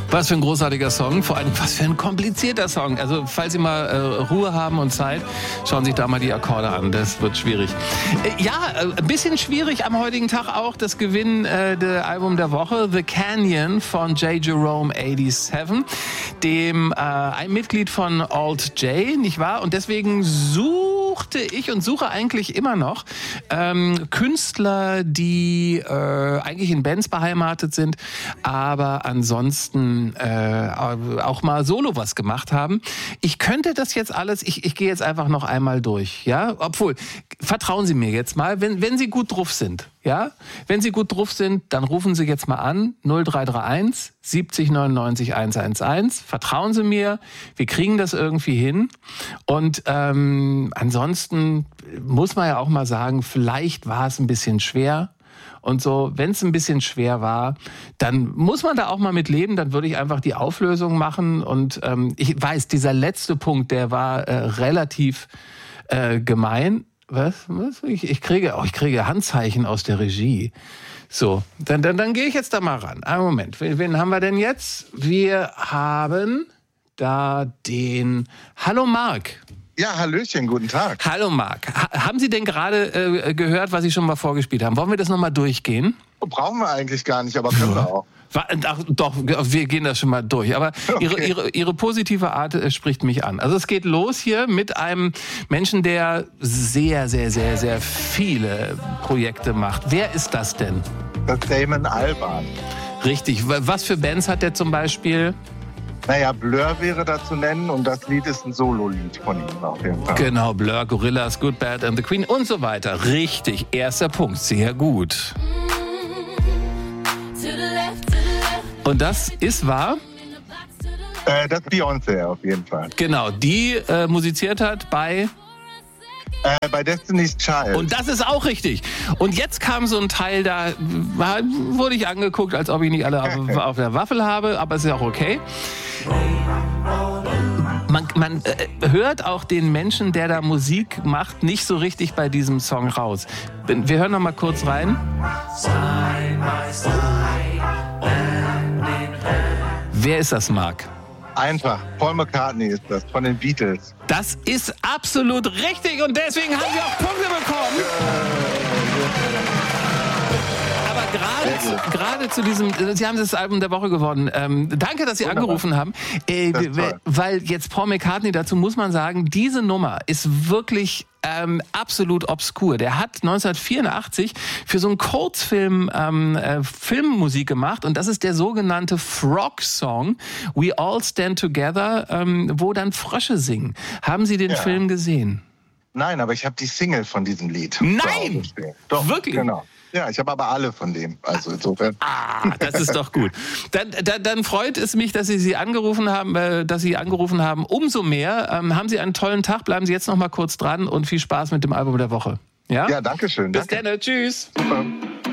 Was für ein großartiger Song, vor allem was für ein komplizierter Song. Also falls Sie mal Ruhe haben und Zeit, schauen Sie sich da mal die Akkorde an, das wird schwierig. Ein bisschen schwierig am heutigen Tag auch das gewinnende Album der Woche, The Canyon von J. Jerome 87, dem ein Mitglied von Alt J, nicht wahr? Und deswegen suche eigentlich immer noch Künstler, die eigentlich in Bands beheimatet sind, aber ansonsten auch mal solo was gemacht haben. Ich könnte das jetzt alles, ich gehe jetzt einfach noch einmal durch, ja? Obwohl, vertrauen Sie mir jetzt mal, wenn Sie gut drauf sind, ja? Wenn Sie gut drauf sind, dann rufen Sie jetzt mal an, 0331 70 99 111. Vertrauen Sie mir, wir kriegen das irgendwie hin. Und ansonsten muss man ja auch mal sagen, vielleicht war es ein bisschen schwer. Und so, wenn es ein bisschen schwer war, dann muss man da auch mal mit leben. Dann würde ich einfach die Auflösung machen. Und ich weiß, dieser letzte Punkt, der war relativ gemein. Was? Ich kriege Handzeichen aus der Regie. So, dann gehe ich jetzt da mal ran. Einen Moment, wen haben wir denn jetzt? Wir haben da den... Hallo Marc. Ja, hallöchen, guten Tag. Hallo Marc. Haben Sie denn gerade gehört, was Sie schon mal vorgespielt haben? Wollen wir das nochmal durchgehen? Brauchen wir eigentlich gar nicht, aber können wir auch. Ach, doch, wir gehen das schon mal durch. Aber okay. Ihre positive Art spricht mich an. Also es geht los hier mit einem Menschen, der sehr, sehr, sehr, sehr viele Projekte macht. Wer ist das denn? Das ist Damon Albarn. Richtig. Was für Bands hat der zum Beispiel? Naja, Blur wäre da zu nennen und das Lied ist ein Solo-Lied von ihm auf jeden Fall. Genau, Blur, Gorillaz, Good, Bad and the Queen und so weiter. Richtig, erster Punkt, sehr gut. Und das ist wahr? Das ist Beyoncé auf jeden Fall. Genau, die musiziert hat bei Destiny's Child. Und das ist auch richtig. Und jetzt kam so ein Teil, da wurde ich angeguckt, als ob ich nicht alle auf der Waffel habe, aber es ist auch okay. Man hört auch den Menschen, der da Musik macht, nicht so richtig bei diesem Song raus. Wir hören noch mal kurz rein. Wer ist das, Marc? Einfach. Paul McCartney ist das, von den Beatles. Das ist absolut richtig und deswegen haben wir auch Punkte bekommen. Aber gerade zu diesem, Sie haben das Album der Woche gewonnen. Danke, dass Sie angerufen haben. Weil jetzt Paul McCartney, dazu muss man sagen, diese Nummer ist wirklich absolut obskur. Der hat 1984 für so einen Kurzfilm Filmmusik gemacht und das ist der sogenannte Frog-Song We All Stand Together, wo dann Frösche singen. Haben Sie den Film gesehen? Nein, aber ich habe die Single von diesem Lied. Nein! Doch, wirklich? Genau. Ja, ich habe aber alle von dem. Also insofern. Das ist doch gut. Dann freut es mich, dass Sie angerufen haben. Umso mehr. Haben Sie einen tollen Tag. Bleiben Sie jetzt noch mal kurz dran und viel Spaß mit dem Album der Woche. Ja, danke schön. Bis dann. Tschüss. Super.